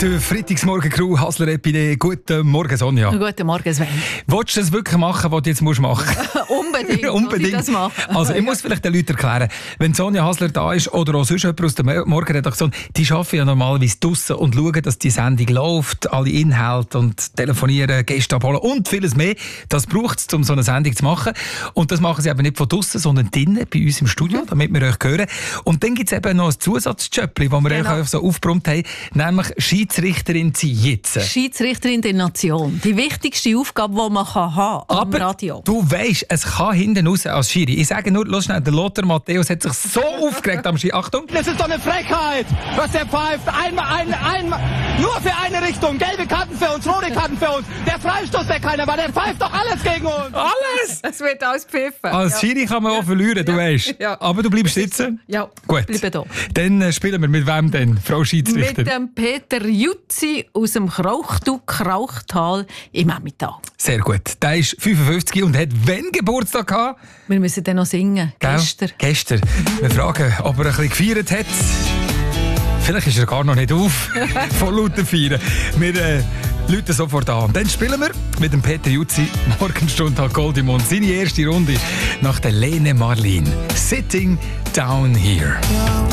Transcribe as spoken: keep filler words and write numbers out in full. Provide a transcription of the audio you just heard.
Der Freitagsmorgen-Crew, Hasler Epine. Guten Morgen, Sonja. Guten Morgen, Sven. Willst du das wirklich machen, was du jetzt machen musst? Unbedingt. Unbedingt. Ich das machen. Also, ich muss vielleicht den Leuten erklären, wenn Sonja Hasler da ist oder auch sonst jemand aus der Morgenredaktion, die arbeiten ja normalerweise draussen und schauen, dass die Sendung läuft, alle Inhalte und telefonieren, Gäste abholen und vieles mehr. Das braucht es, um so eine Sendung zu machen. Und das machen sie eben nicht von draussen, sondern drinnen bei uns im Studio, mhm. damit wir euch hören. Und dann gibt es eben noch ein Zusatzjöppli, das wir genau. euch so aufgebrummt haben, nämlich Schiedsrichterin sein jetzt. Schiedsrichterin der Nation. Die wichtigste Aufgabe, die man haben kann am Aber Radio. Du weisst, es kann hinten raus als Schiri. Ich sage nur, los schnell, der Lothar Matthäus hat sich so aufgeregt am Schiri. Achtung! Das ist doch eine Frechheit, was der pfeift. Einmal, ein, einmal, nur für eine Richtung. Gelbe Karten für uns, rote Karten für uns. Der Freistoß, der keiner war, der pfeift doch alles gegen uns. Alles! Es wird alles pfiffen. Als ja. Schiri kann man auch verlieren, du ja. weisst. Ja. Aber du bleibst sitzen? Ja, gut. Bleibe da. Dann äh, spielen wir mit wem denn, Frau Schiedsrichter? Mit dem Peter Jutzi aus dem Krauchtuck-Krauchtal im Emmental. Sehr gut. Der ist fünfundfünfzig und hat wann Geburtstag gehabt? Wir müssen den noch singen. Gell? Gestern. Gestern. Wir fragen, ob er ein bisschen gefeiert hat. Vielleicht ist er gar noch nicht auf. Voll lauter Feiern. Wir äh, läuten sofort an. Dann spielen wir mit dem Peter Jutzi. Morgenstunde hat Goldimond. Seine erste Runde nach der Lene Marlin. Sitting Down Here.